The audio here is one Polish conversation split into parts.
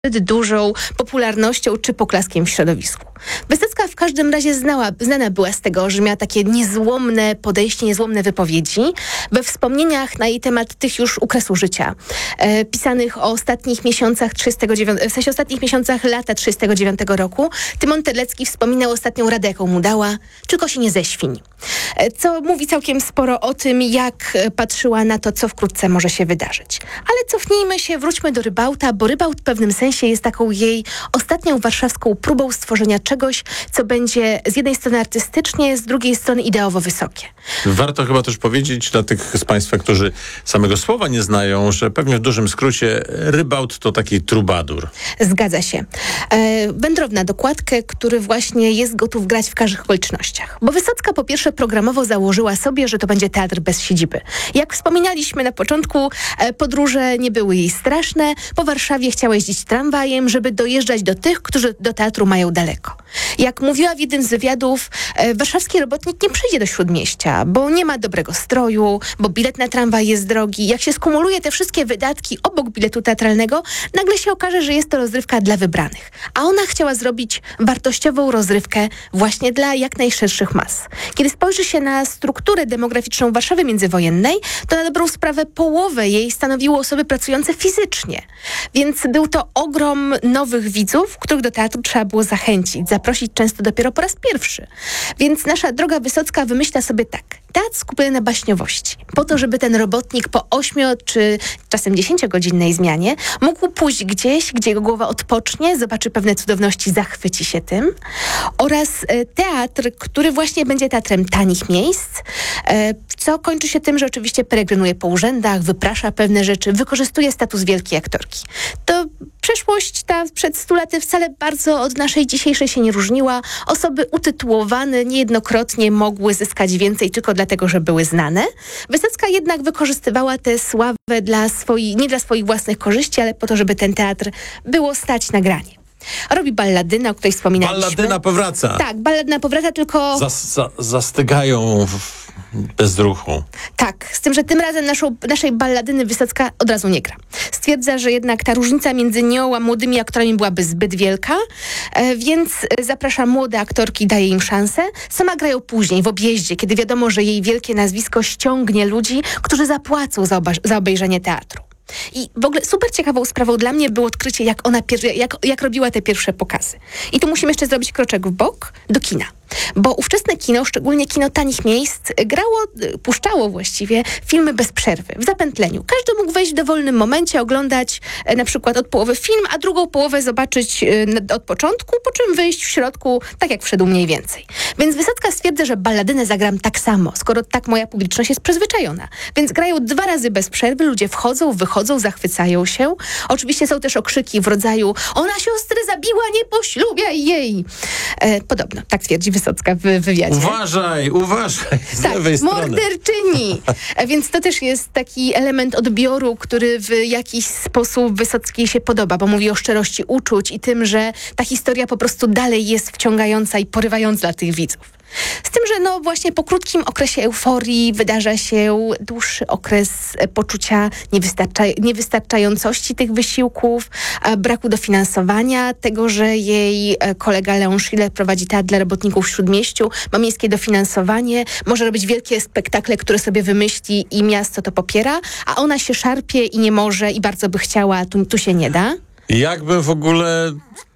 dużą popularnością czy poklaskiem w środowisku. Wysocka w każdym razie znana była z tego, że miała takie niezłomne podejście, niezłomne wypowiedzi. We wspomnieniach na jej temat tych już u kresu życia, pisanych o ostatnich miesiącach ostatnich miesiącach lata 1939 roku, Tymon Terlecki wspominał ostatnią radę, jaką mu dała: tylko się nie zeświń. Co mówi całkiem sporo o tym, jak patrzyła na to, co wkrótce może się wydarzyć. Ale cofnijmy się, wróćmy do Rybauta, bo Rybaut w pewnym sensie jest taką jej ostatnią warszawską próbą stworzenia czegoś, co będzie z jednej strony artystycznie, z drugiej strony ideowo wysokie. Warto chyba też powiedzieć dla tych z Państwa, którzy samego słowa nie znają, że pewnie w dużym skrócie Rybaut to taki trubadur. Zgadza się. Wędrowny na dokładkę, który właśnie jest gotów grać w każdych okolicznościach. Bo Wysocka po pierwsze programowo założyła sobie, że to będzie teatr bez siedziby. Jak wspominaliśmy na początku, podróże nie były jej straszne. Po Warszawie chciała jeździć tramwajem, żeby dojeżdżać do tych, którzy do teatru mają daleko. Jak mówiła w jednym z wywiadów, warszawski robotnik nie przyjdzie do Śródmieścia, bo nie ma dobrego stroju, bo bilet na tramwaj jest drogi. Jak się skumuluje te wszystkie wydatki obok biletu teatralnego, nagle się okaże, że jest to rozrywka dla wybranych. A ona chciała zrobić wartościową rozrywkę właśnie dla jak najszerszych mas. Kiedy spojrzy się na strukturę demograficzną Warszawy międzywojennej, to na dobrą sprawę połowę jej stanowiły osoby pracujące fizycznie. Więc był to ogrom nowych widzów, których do teatru trzeba było zachęcić, zaprosić często dopiero po raz pierwszy. Więc nasza droga Wysocka wymyśla sobie tak: teatr skupiony na baśniowości, po to, żeby ten robotnik po 8 czy czasem 10-godzinnej zmianie mógł pójść gdzieś, gdzie jego głowa odpocznie, zobaczy pewne cudowności, zachwyci się tym. Oraz teatr, który właśnie będzie teatrem tanich miejsc, co kończy się tym, że oczywiście peregrynuje po urzędach, wyprasza pewne rzeczy, wykorzystuje status wielkiej aktorki. To przeszłość ta przed 100 laty wcale bardzo od naszej dzisiejszej się nie różniła. Osoby utytułowane niejednokrotnie mogły zyskać więcej tylko dlatego, że były znane. Wysocka jednak wykorzystywała tę sławę nie dla swoich własnych korzyści, ale po to, żeby ten teatr było stać na granie. Robi balladynę, o której wspominaliśmy. Balladyna powraca. Tak, balladyna powraca, tylko... Zastygają bez ruchu. Tak, z tym, że tym razem naszej balladyny Wysocka od razu nie gra. Stwierdza, że jednak ta różnica między nią a młodymi aktorami byłaby zbyt wielka, więc zaprasza młode aktorki, daje im szansę. Sama grają później, w objeździe, kiedy wiadomo, że jej wielkie nazwisko ściągnie ludzi, którzy zapłacą za obejrzenie teatru. I w ogóle super ciekawą sprawą dla mnie było odkrycie, jak robiła te pierwsze pokazy. I tu musimy jeszcze zrobić kroczek w bok do kina. Bo ówczesne kino, szczególnie kino tanich miejsc, puszczało właściwie filmy bez przerwy, w zapętleniu. Każdy mógł wejść w dowolnym momencie, oglądać na przykład od połowy film, a drugą połowę zobaczyć od początku, po czym wyjść w środku, tak jak wszedł mniej więcej. Więc Wysocka stwierdza, że balladynę zagram tak samo, skoro tak moja publiczność jest przyzwyczajona. Więc grają 2 razy bez przerwy, ludzie wchodzą, wychodzą, zachwycają się. Oczywiście są też okrzyki w rodzaju: ona siostrę zabiła, nie poślubiaj jej. Podobno, tak twierdzi Wysocka w wywiadzie. Uważaj z lewej strony. Morderczyni. Więc to też jest taki element odbioru, który w jakiś sposób Wysockiej się podoba, bo mówi o szczerości uczuć i tym, że ta historia po prostu dalej jest wciągająca i porywająca dla tych widzów. Z tym, że właśnie po krótkim okresie euforii wydarza się dłuższy okres poczucia niewystarczającości tych wysiłków, braku dofinansowania, tego, że jej kolega Leon Schiller prowadzi teatr dla robotników w Śródmieściu, ma miejskie dofinansowanie, może robić wielkie spektakle, które sobie wymyśli i miasto to popiera, a ona się szarpie i nie może i bardzo by chciała, a tu się nie da. Jakby w ogóle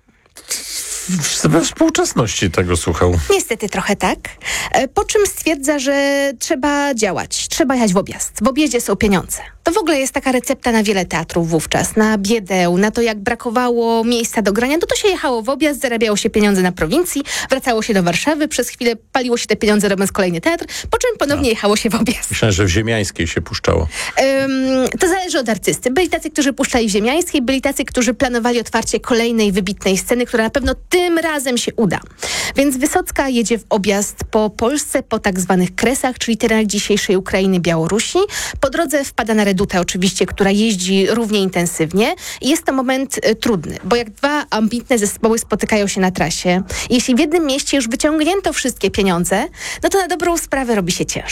we współczesności tego słuchał. Niestety trochę tak. Po czym stwierdza, że trzeba działać, trzeba jechać w objazd. W objeździe są pieniądze. To w ogóle jest taka recepta na wiele teatrów wówczas, na biedę, na to, jak brakowało miejsca do grania, to się jechało w objazd, zarabiało się pieniądze na prowincji, wracało się do Warszawy, przez chwilę paliło się te pieniądze, robiąc kolejny teatr, po czym ponownie jechało się w objazd. Myślałem, że w Ziemiańskiej się puszczało. To zależy od artysty. Byli tacy, którzy puszczali w Ziemiańskiej, byli tacy, którzy planowali otwarcie kolejnej wybitnej sceny, która na pewno tym razem się uda. Więc Wysocka jedzie w objazd po Polsce, po tak zwanych Kresach, czyli terenach dzisiejszej Ukrainy, Białorusi. Po drodze wpada na Redutę oczywiście, która jeździ równie intensywnie. I jest to moment trudny, bo jak 2 ambitne zespoły spotykają się na trasie, jeśli w jednym mieście już wyciągnięto wszystkie pieniądze, no to na dobrą sprawę robi się ciężko.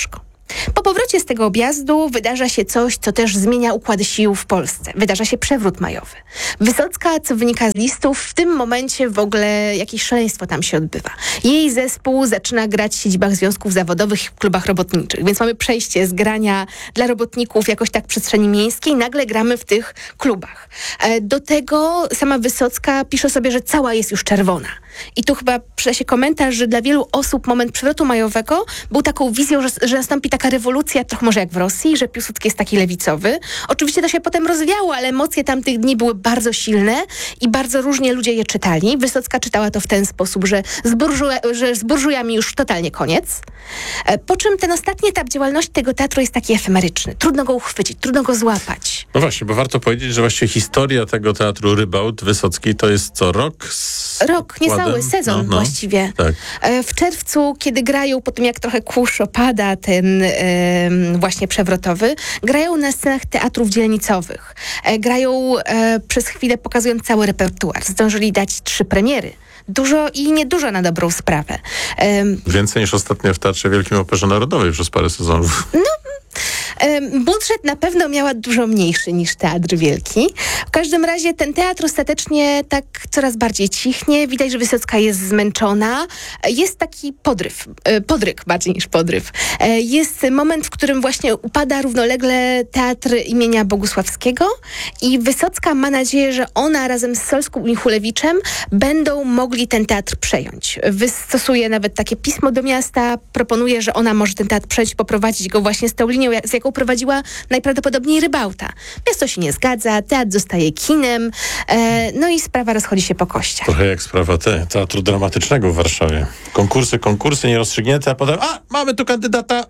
Po powrocie z tego objazdu wydarza się coś, co też zmienia układy sił w Polsce. Wydarza się przewrót majowy. Wysocka, co wynika z listów, w tym momencie w ogóle jakieś szaleństwo tam się odbywa. Jej zespół zaczyna grać w siedzibach związków zawodowych w klubach robotniczych, więc mamy przejście z grania dla robotników jakoś tak w przestrzeni miejskiej, nagle gramy w tych klubach. Do tego sama Wysocka pisze sobie, że cała jest już czerwona. I tu chyba przyda się komentarz, że dla wielu osób moment przewrotu majowego był taką wizją, że nastąpi taka rewolucja, trochę może jak w Rosji, że Piłsudski jest taki lewicowy. Oczywiście to się potem rozwiało, ale emocje tamtych dni były bardzo silne i bardzo różnie ludzie je czytali. Wysocka czytała to w ten sposób, że z burżujami już totalnie koniec. Po czym ten ostatni etap działalności tego teatru jest taki efemeryczny. Trudno go uchwycić, trudno go złapać. No właśnie, bo warto powiedzieć, że właściwie historia tego teatru Rybaut Wysocki to jest co, rok? Rok, niecały sezon właściwie. Tak. W czerwcu, kiedy grają, po tym jak trochę kurz opada ten właśnie przewrotowy, grają na scenach teatrów dzielnicowych. Grają przez chwilę, pokazując cały repertuar. Zdążyli dać 3 premiery. Dużo i niedużo na dobrą sprawę. Więcej niż ostatnio w Teatrze Wielkim Operze Narodowej przez parę sezonów. Budżet na pewno miała dużo mniejszy niż Teatr Wielki. W każdym razie ten teatr ostatecznie tak coraz bardziej cichnie. Widać, że Wysocka jest zmęczona. Jest taki podryk bardziej niż podryw. Jest moment, w którym właśnie upada równolegle Teatr imienia Bogusławskiego i Wysocka ma nadzieję, że ona razem z Solską i Chulewiczem będą mogli ten teatr przejąć. Wystosuje nawet takie pismo do miasta, proponuje, że ona może ten teatr przejąć, poprowadzić go właśnie z tą linią, z jaką prowadziła najprawdopodobniej Rybauta. Miasto się nie zgadza, teatr zostaje kinem, no i sprawa rozchodzi się po kościach. Trochę jak sprawa Teatru Dramatycznego w Warszawie. Konkursy nierozstrzygnięte, a potem mamy tu kandydata.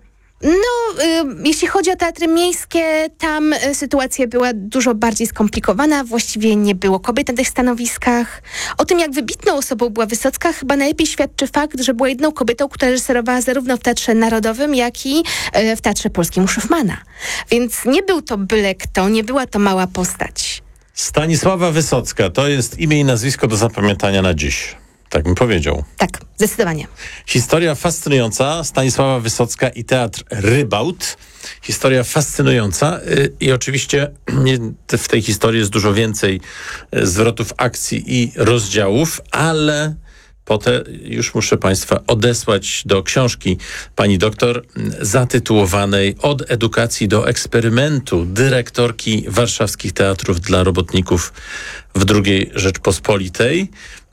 Jeśli chodzi o teatry miejskie, tam sytuacja była dużo bardziej skomplikowana. Właściwie nie było kobiet na tych stanowiskach. O tym, jak wybitną osobą była Wysocka, chyba najlepiej świadczy fakt, że była jedyną kobietą, która reżyserowała zarówno w Teatrze Narodowym, jak i w Teatrze Polskim u Szyfmana. Więc nie był to byle kto, nie była to mała postać. Stanisława Wysocka to jest imię i nazwisko do zapamiętania na dziś. Tak bym powiedział. Tak, zdecydowanie. Historia fascynująca. Stanisława Wysocka i Teatr Rybaut. Historia fascynująca i oczywiście w tej historii jest dużo więcej zwrotów akcji i rozdziałów, ale potem już muszę Państwa odesłać do książki pani doktor zatytułowanej Od edukacji do eksperymentu dyrektorki warszawskich teatrów dla robotników w II Rzeczpospolitej.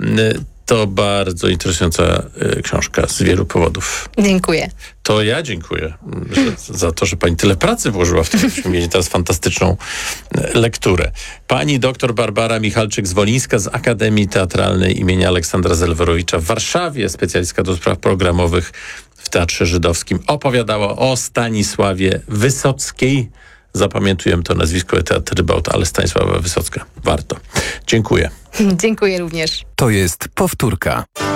To bardzo interesująca książka z wielu powodów. Dziękuję. To ja dziękuję za to, że pani tyle pracy włożyła w to, żebyśmy mieli teraz fantastyczną lekturę. Pani doktor Barbara Michalczyk-Zwolińska z Akademii Teatralnej imienia Aleksandra Zelwerowicza w Warszawie, specjalistka do spraw programowych w Teatrze Żydowskim, opowiadała o Stanisławie Wysockiej. Zapamiętujemy to nazwisko Teatr Rybaut, ale Stanisława Wysocka. Warto. Dziękuję. Dziękuję również. To jest powtórka.